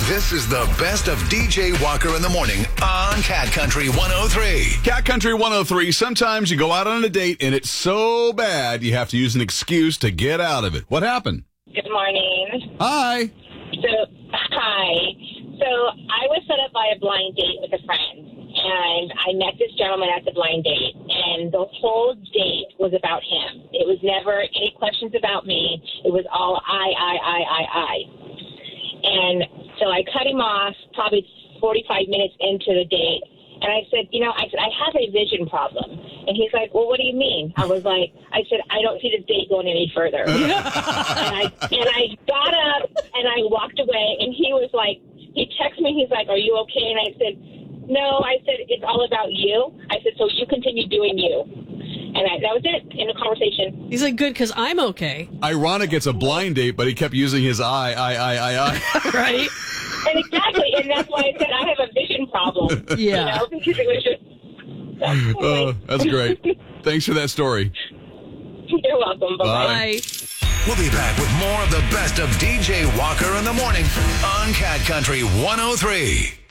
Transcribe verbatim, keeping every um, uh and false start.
This is the best of D J Walker in the morning on Cat Country one oh three. Cat Country one oh three. Sometimes you go out on a date and it's so bad you have to use an excuse to get out of it. What happened? Good morning. Hi. So, hi. So, I was set up by a blind date with a friend, and I met this gentleman at the blind date, and the whole date was about him. It was never any questions about me. It was all I, I, I, I, I. And so I cut him off probably forty-five minutes into the date. And I said, you know, I said, I have a vision problem. And he's like, well, what do you mean? I was like, I said, I don't see this date going any further. and, I, and I got up and I walked away. And he was like, he texted me. He's like, are you okay? And I said, no. I said, it's all about you. I said, so you continue doing you. And I, that was it in the conversation. He's like, good, because I'm okay. Ironic, it's a blind date, but he kept using his I, I, I, I, I. Right? And exactly. And that's why I said I have a vision problem. Yeah. You know, because it was just... So, anyway. Uh, that's great. Thanks for that story. You're welcome. Bye-bye. Bye. We'll be back with more of the best of D J Walker in the morning on Cat Country one oh three.